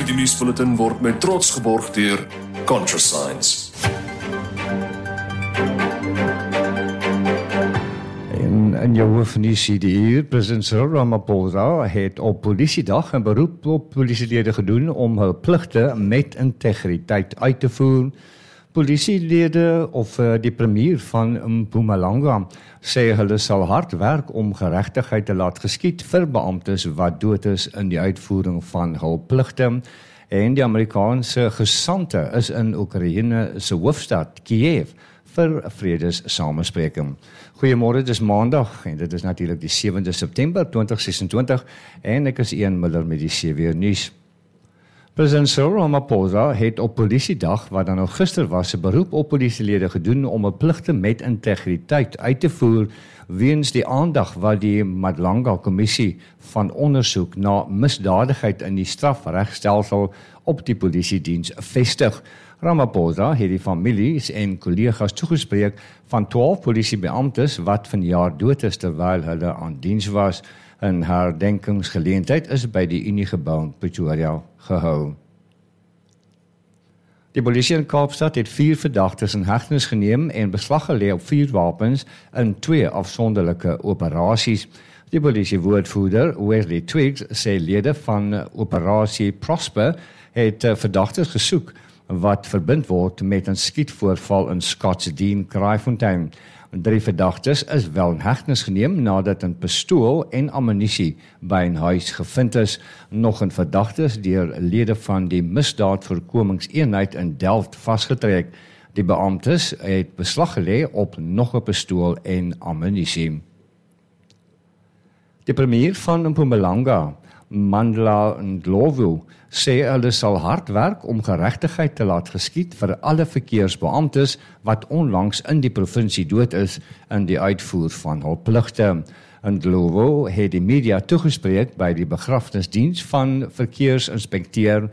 Hierdie nuusbulletin word met trots geborg deur ContraScience. In jou hoofnuus die uur, president Cyril Ramaphosa het op polisiedag 'n beroep op polisielede gedoen om hul pligte met integriteit uit te voer. Polisielede of die premier van Mpumalanga sê hulle sal hard werk om geregtigheid te laat geskied vir beamptes wat dood is in die uitvoering van hul pligte. En die Amerikaanse gesante is in Oekraïne se hoofstad Kiev vir vredessamespreking. Goeiemôre, dit is Maandag en dit is natuurlik die 7de September 2026 en ek is Ian Miller met die 7 uur nuus. President Cyril Ramaphosa het op polisiedag, wat dan nou gister was, 'n beroep op polisielede gedoen om 'n pligte met integriteit uit te voer weens die aandag wat die Madlanga Kommissie van ondersoek na misdadigheid in die strafregstelsel op die polisiediens vestig. Ramaphosa het die families en kollegas toegespreek van 12 polisiebeamptes wat vanjaar dood is terwyl hulle aan diens was. 'n herdenkingsgeleentheid is by die Uniegebou in Pretoria gehou. Die polisie in Kaapstad het 4 verdagtes in hegtenis geneem en beslag gelê op 4 wapens in 2 afsonderlike operasies. Die polisiewoordvoerder, Wesley Twiggs, sê lede van operasie Prosper het verdagtes gesoek wat verbind word met 'n skietvoorval in Scottsdene, Kraaifontein. 3 verdagtes is wel in hegtenis geneem nadat 'n pistool en ammunisie by 'n huis gevind is. Nog 'n verdagte is deur lede van die misdaadvoorkomingseenheid in Delft vasgetrek. Die beamptes het beslag gelê op nog 'n pistool en ammunisie. Die premier van Mpumalanga, Mandla Ndlovu, sê hulle sal hard werk om geregtigheid te laat geskied vir alle verkeersbeamptes wat onlangs in die provinsie dood is in die uitvoer van hul pligte. Ndlovu het die media toegespreek by die begrafnisdiens van verkeersinspekteur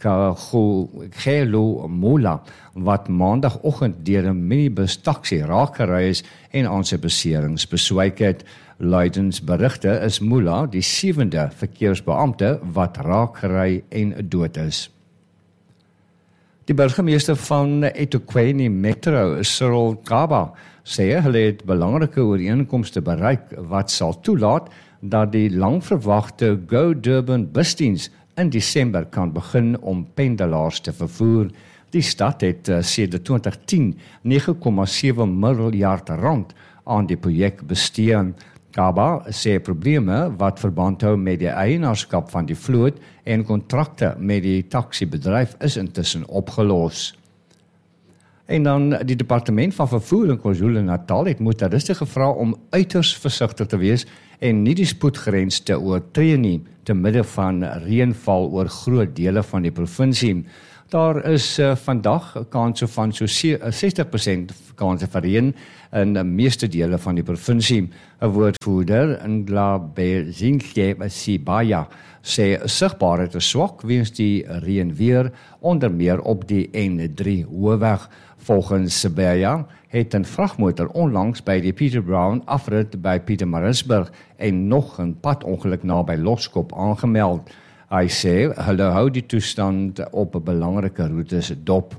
Kagelo Mola wat maandagoggend deur 'n minibus taxi raakgery is en aan sy beserings beswyk het. Luidens berigte is Mola die 7de verkeersbeampte wat raakgery en dood is. Die burgemeester van eThekwini Metro, Cyril Kaba, sê hulle het belangrike ooreenkomste bereik wat sal toelaat dat die langverwagte Go Durban busdiens in Desember kan begin om pendelaars te vervoer. Die stad het sedert 2010 9,7 miljard rand aan die projek bestee. Kaba sê probleme wat verband hou met die eienaarskap van die vloot en kontrakte met die taxibedryf is intussen opgelos. En dan die departement van vervoer in KwaZulu-Natal het motoriste gevra om uiters versigtig te wees en nie die spoedgrens te oortree nie te midde van reënval oor groot dele van die provinsie. Daar is vandag kanse van so 60% kanse vir reën in die meeste dele van die provinsie. 'n Woordvoerder, Nglabezinhle Sibaya, sê sigbaarheid is swak weens die reënweer, onder meer op die N3 hoofweg. Volgens Sibaya het 'n vragmotor onlangs by die Peter Brown afrit by Pietermaritzburg en nog 'n padongeluk naby Loskop aangemeld. Hy sê hulle hou die toestand op belangrike roetes dop.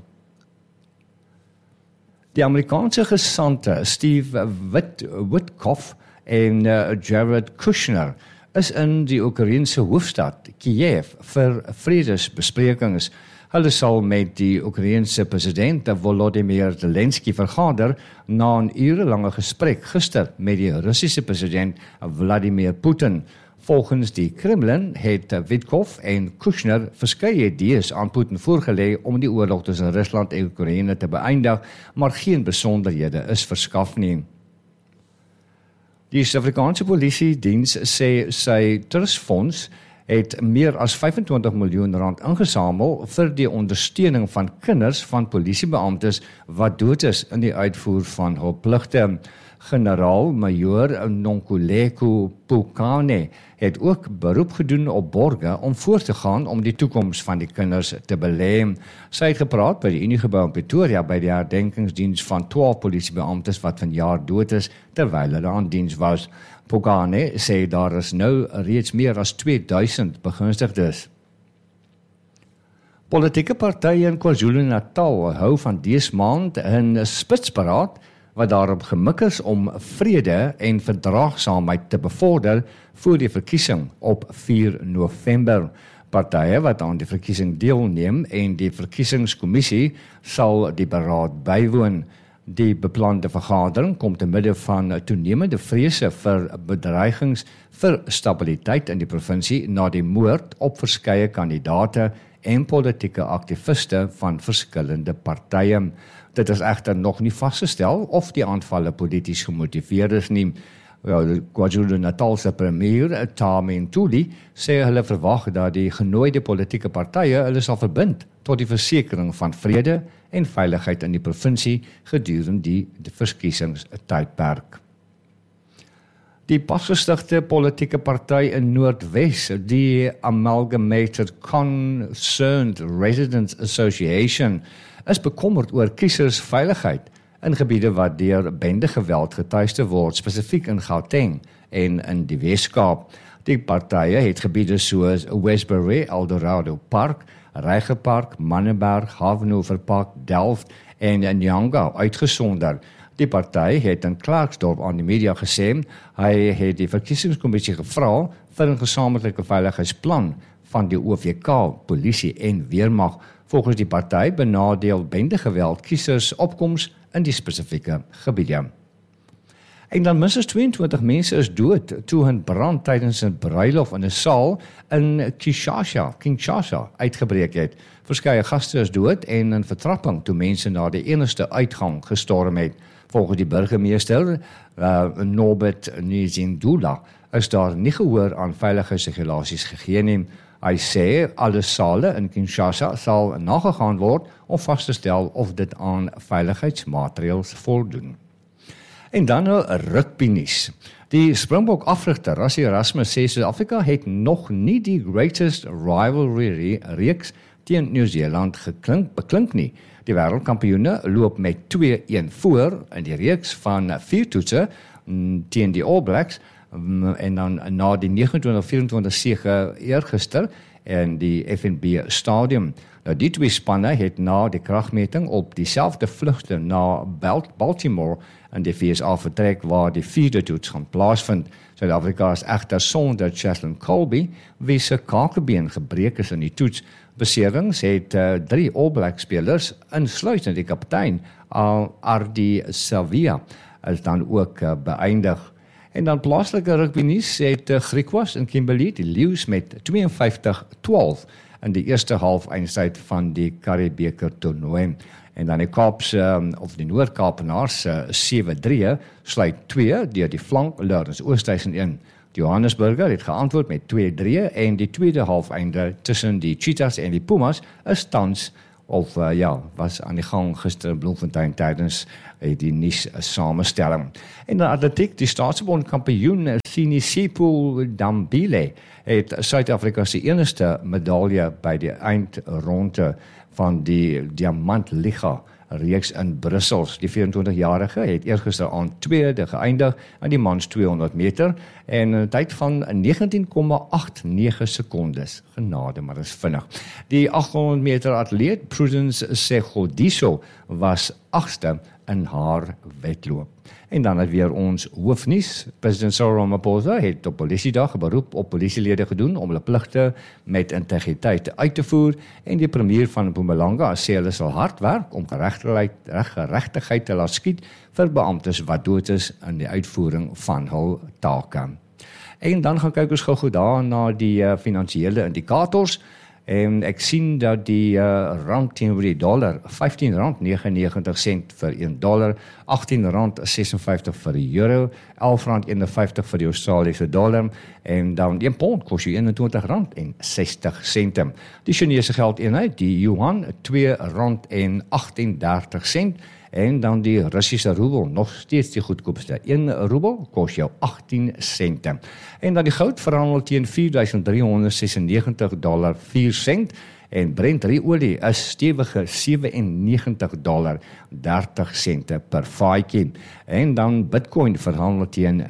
Die Amerikaanse gesante Steve Witkoff en Jared Kushner is in die Oekraïense hoofstad Kiev vir vredesbesprekings. Hulle sal met die Oekraïense president Volodymyr Zelensky vergader na 'n urelange gesprek gister met die Russiese president Vladimir Putin. Volgens die Kremlin het Witkoff en Kushner verskeie idees aan Putin voorgelê om die oorlog tussen Rusland en Oekraïne te beëindig, maar geen besonderhede is verskaf nie. Die Suid-Afrikaanse Polisiediens sê sy trustfonds het meer as 25 miljoen rand ingesamel vir die ondersteuning van kinders van polisiebeamptes wat dood is in die uitvoer van hul pligte. Generaal-majoor Nonkululeko Pukane het ook beroep gedoen op borge om voort te gaan om die toekoms van die kinders te belê. Sy het gepraat by die Uniegebou in Pretoria by die herdenkingsdiens van 12 polisiebeamptes wat vanjaar dood is terwyl hulle aan diens was. Pukane sê daar is nou reeds meer as 2000 begunstigdes. Politieke partye in KwaZulu-Natal hou van dese maand 'n spitsberaad wat daarop gemik is om vrede en verdraagsaamheid te bevorder voor die verkiesing op 4 November. Partye wat aan die verkiesing deelneem en die verkiesingskommissie sal die beraad bywoon. Die beplande vergadering kom te midde van toenemende vrese vir bedreigings vir stabiliteit in die provinsie na die moord op verskeie kandidate en politieke aktiviste van verskillende partye. Dit is egter nog nie vasgestel of die aanvalle polities gemotiveerd is nie. KwaZulu-Natal se premier, Tami Ntuli, sê hulle verwag dat die genooide politieke partye hulle sal verbind tot die versekering van vrede en veiligheid in die provinsie gedurende die verkiesingstydperk. Die pasgestigte politieke party in Noordwes, die Amalgamated Concerned Residents Association, is bekommerd oor kiesersveiligheid in gebiede wat deur bendegeweld getuister word, spesifiek in Gauteng en in die Weskaap. Die partye het gebiede soos Westbury, Eldorado Park, Reigerpark, Manneberg, Havenhofer Park, Delft en Nyanga uitgesonder. Die party het in Klerksdorp aan die media gesê, hy het die verkiesingskommissie gevra vir 'n gesamentlike veiligheidsplan van die OVK, polisie en weermag. Volgens die party benadeel bendegeweld kiesers opkoms in die spesifieke gebiede. En dan minstens 22 mense is dood toe 'n brand tydens 'n bruilof in 'n saal in Kinshasa uitgebreek het. Verskeie gaste is dood en 'n vertrapping toe mense na die enigste uitgang gestorm het. Volgens die burgemeester, Norbert Nzindula, is daar nie gehoor aan veiligheidsregulasies gegee nie. Hy sê alle sale in Kinshasa sal nagegaan word om vas te stel of dit aan veiligheidsmaatreëls voldoen. En dan 'n rugbynuus. Die Springbok afrigter Rassie Erasmus sê Suid-Afrika het nog nie die greatest rivalry reeks teen Nieu-Seeland beklink nie. Die wêreldkampioene loop met 2-1 voor in die reeks van 4 toetse teen die All Blacks en dan na die 29-24 sege eergister in die FNB Stadium. Nou die twee spanne het na die kragmeting op dieselfde vlugte na Baltimore in die VSA vertrek waar die 4de toets gaan plaasvind. Suid-Afrika is egter sonder Cheslin Colby, wie se kakebeen gebreek is in die toets. Beserings het 3 All Black spelers, insluitend die kaptein Ardi Savia, is dan ook beëindig. En dan plaaslike rugbynuus het Griquas in Kimberley die Lions met 52-12 in die eerste halfeindstryd van die Karibebeker toernooi. En dan die Kaapse of die Noord-Kaapenaars 7-3 sluit 2 deur die flank Lawrence Oosthuizen in. Die Johannesburger het geantwoord met 2-3 en die tweede halfeinde tussen die Cheetahs en die Pumas is tans was aan die gang gister in Bloemfontein tydens die nuus samestelling. En dan atletiek, die Staatsbond kampioen Sinisipho Dambile het Suid-Afrika se enigste medalje by die eindronde van die Diamantliga reeks in Brussels. Die 24-jarige het eergister aan tweede geëindig aan die mans 200 meter en 'n tyd van 19,89 sekondes. Genade, maar is vinnig. Die 800 meter atleet Prudence Segodiso was 8ste in haar wedloop. En dan het weer ons hoofnuus. President Cyril Ramaphosa het op Polisiedag 'n beroep op polisielede gedoen om hulle pligte met integriteit uit te voer en die premier van Mpumalanga sê hulle sal hard werk om geregtigheid te laat skied vir beamptes wat dood is in die uitvoering van hul take. En dan gaan kyk ons gou daar na die finansiële indikators. En ek sien dat die rand teenoor die dollar R15.99 vir $1, R18.56 vir die euro, R11.51 vir die Australiese dollar en dan 1 pond kos jy R21.60. Die Chinese geldeenheid, die yuan, R2.38 En dan die Russiese roebel, nog steeds die goedkoopste. 1 roebel kos jou 18 sente. En dan die goud verhandel teen $4,396 4 sent. En Brent olie is stewige $97.30 per vaatjie. En dan Bitcoin verhandel teen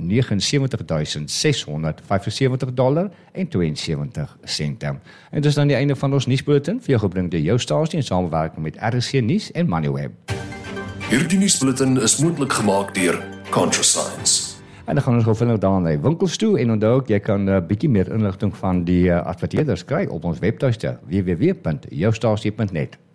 $79,675.72. En dis dan die einde van ons nuusbulletin, vir jou gebring deur jou stasie in samewerking met RC Nuus en Moneyweb. Hierdie nuusbulletin is moontlik gemaak deur ContraScience. En dan gaan ons gou vinnig daar na die winkels toe en onthou ook, jy kan 'n bietjie meer inligting van die adverteerders kry op ons webtuiste www.joustasie.net.